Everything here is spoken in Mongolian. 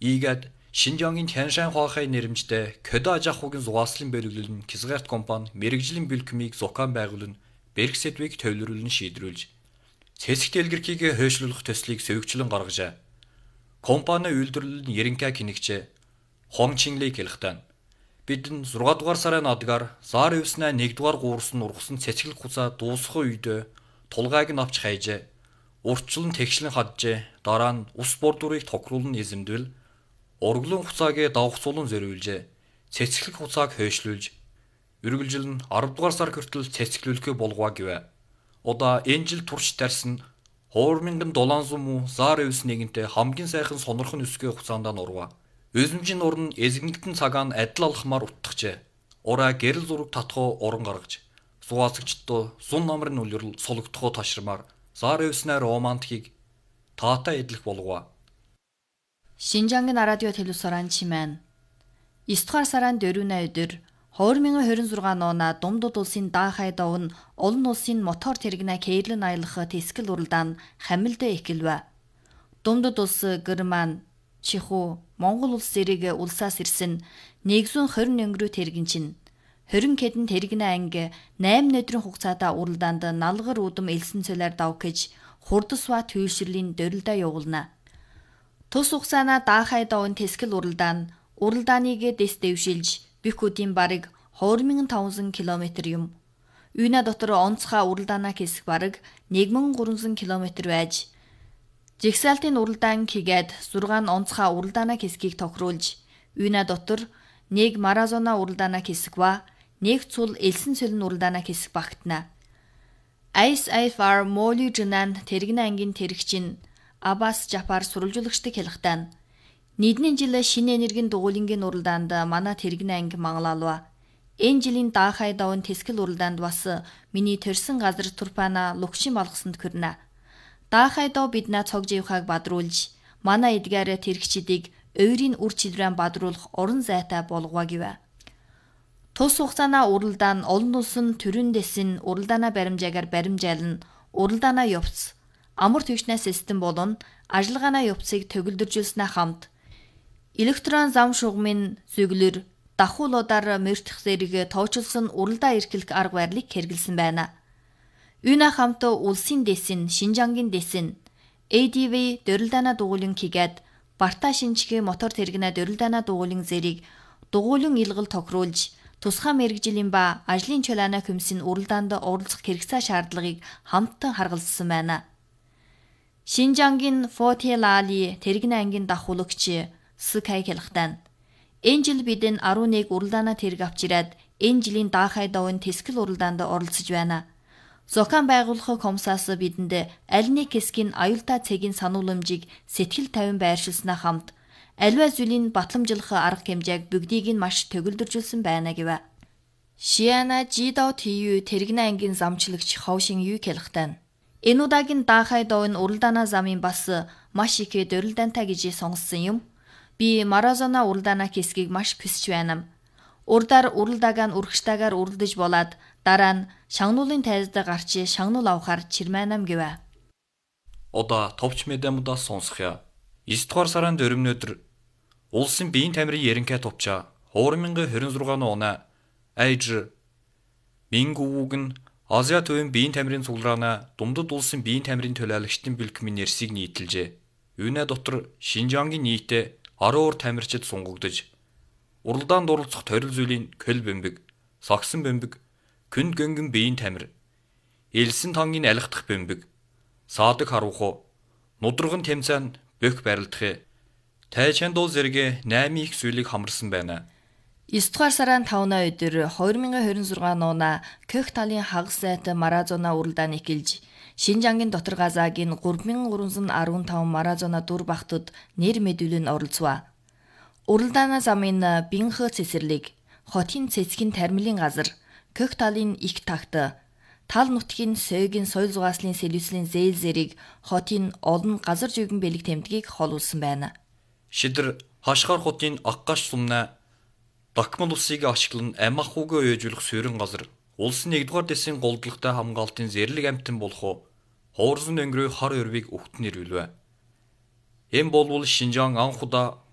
Ийгээд Шинжаангийн Тяншан хуахай нэрмжтэй Көдө аж ахуйн зугааслын бөлөглөл нь Кизгарт компани мэрэгжлийн бэлтгэмийг зохион байгуулан Берксетвийг төвлөрүүлэн шийдрүүлж цэцэг дэлгэрхийг хойшлуулах төслийг сөвөгчлөн гаргажээ. Компани үйлдвэрлэл нь Еренка кинэгчээ. Хончинглийг хэлэхдээ бид 6 дугаар сарын адгаар зар өвснэ 1 дугаар гуурс нь ургасан цэцгэлэг хуцаа дуусах үед тулгайг нь авч хайжээ. Урьдчилан тэгшлэн хаджээ. Дараа нь ус бордурыг тохируулан эзэмдвэл урглын хуцааг давхцуулан зориулжээ. Цэцгэлэг хуцааг хойшлуулж үргэлжил нь 10 дугаар сар хүртэл цэцгэлүүлэхээ болгоо гэвэ. Удаа энэ жил турш тарьсан хуурминган долоонзун муу зар өвс нэгэнтэй хамгийн сайхан сонорхон өсгөө хуцаандаа нурва. Өзөмжийн уран эзэгнэгдэн цагаа нь адил алхмаар утгажээ. Ураа гэрэл зураг татхоо уран гаргаж зугаацагчдоо сун намрын үлрэл сулгдохоо ташрамаар зар өвснээр романтикийг таатай эдлэх болгоо. Шинжаангийн радио телевизоран чимэн 9 дугаар сарын 4-ны өдөр 2026 оноо Думдуд улсын Даахай дов нь олон улсын мотор тэрэгнэ кейрлэн аялах тэскэл уралдаан хамилдаа эхэлвэ. Думдуд улс Герман, Чихүү, Монгол улс зэрэг улсаас ирсэн 120 өнгөрөө тэрэгэн чинь 20 хэдэн тэрэгнэ анги 8 өдрийн хугацаатаа уралдаанд налгар удам элсэн цолоор давхиж хурдсва түйшрлийн дөрөлдөө явуулна. Тус хугацаана Даахай довын тэскэл уралдааныг дэс дэвшилж Бикүүдийн бараг 2500 км юм. Үйнэ дотор онцгой уралдаанаа хэсэг бараг 1300 км байж Жигсаалтын уралдаан хийгээд 6 онцгой уралдаанаа хэсгийг тохируулж Үйнэ дотор 1 маразона уралдаанаа хэсэг ба 1 цул элсэн цөлн уралдаанаа хэсэг багтана. ISIFR Моли Жунан тэрэгнэ ангийн тэрэгчин Аббас Жапар сурвалжуулагчдыг хэлэхдээ нийтний жил шинэ энергийн дугуйлангийн уралдаанд манай тэрэгнэ анги мангалалва. Энэ жилийн Даахай довын тэскэл уралдаанд бас миний төрсэн газар Турпана лугшин болгосонд хүрнэ. Даахай дов биднээ цогж явахыг бадруулж манай эдгээр тэрэгчдийг өөрийн үр чидрэн бадруулах орон зайтай болгоо гэвэ. Тус хугацаана уралдаан олон улсын төрийн дэсин уралдаанаа баримжаагаар баримжаална. Уралдаанаа явц амар түвшнээ систем болон ажиллагаанаа явцыг төгөлдөржүүлснээ хамт электрон зам шугамын зүглэр дахуулуудаар мөртөх зэрэг тоочилсон уралдаа эрхлэх арга барилыг хэрэгэлсэн байна. Үүнэ хамт улсын дэсин, Шинжаангийн дэсин, ADV дөрөлдаанаа дугуйлан хийгээд Барта шинжихээ мотор тэрэгнэ дөрөлдаанаа дугуйлан зэрэг дугуйлан илгэл тохируулж тусгай мэрэгжлийн ба ажлын чулаана хөмсөн уралдаанд оролцох хэрэгцээ шаардлагыг хамтан харгалзсан байна. Шинжаангийн Фотелали тэрэгнэ ангийн дахуулагч Скай хэлэхдээ энэ жил бид 11 уралдаанаа тэрэг авч ирээд энэ жилийн Даахай довын тэскэл уралдаанд оролцож байна. Зохион байгуулах комсаас бидэнд аль нэг хэсгийн аюултай цэгийн санууламжийг сэтгэл тавин байршилснаа хамт аливаа зүйлийн батламжлах арга хэмжээг бүгдийг нь маш төгөлдөржүүлсэн байна гэвэ. Шиана Жидо ТЮ тэрэгнэ ангийн замчлагч Ховшин Ю хэлэхдээ энэ удаагийн Даахай довын уралдаанаа замын бас маш их дөрөлдаантай гэж сонгосон юм. Би маразона уралдаанаа хэсгийг маш хүсэж байна. Урдаар уралдаагаа үргэжтэйгээр уралдаж болоод дараа нь шагнуулын тайзд гарч шагнуул авахар чирмэнам гэвэ. Удаа товч медиамудаас сонсхё. 9 дугаар сарын 4-ний өдөр улсын биеийн тамирын Еренка товчаа 2026 оны Айж Мингүүг нь Азия төвийн биеийн тамирын цуглараана Думдуд улсын биеийн тамирын төлөөлөгчдийн бэлтгэмийн нэрсийг нийтэлжээ. Үүнэ дотор Шинжаангийн нийтээ 10 уур тамирчид сунгагдж уралдаанд оролцох торил зүйлийн көл бэмбэг, сагсан бэмбэг, күнд гөнгөн биеийн тамир, элсэн тангийн алхдах бэмбэг, саадаг харууху, нудраган тэмцээн бөх барилдах тайчан дуу зэрэг 8 их зүйлийг хамарсан байна. 9 дугаар сарын 5-ны өдөр 2026 оноо Көх талын хагас сайт маразона уралдаан эхэлж Шинжаангийн дотор газаагийн 3315 маразона дүр багтад нэр мэдүүлэн оролцваа. Уралдаана замын бинх цэцэрлэг, хотын цэцгийн тармилын газар, Көх талын их тагт, тал нутгийн сойгийн соёл зугааслын сэлвэслийн зээл зэрэг хотын олон газар зүйн бэлэг тэмдгийг холуулсан байна. Шидэр хашгаар хотын аггаш сумна Дакмал улсыг ашиглан амахуугаа өөжүүлэх суурин газар улсын 1-р дэсийн голдлагтай хамгаалтын зэрлэг амтан болох хуурсан өнгөрөө хар өрвийг өгт нэрвэлвэ. Энэ болвол Шинжаан анхудаа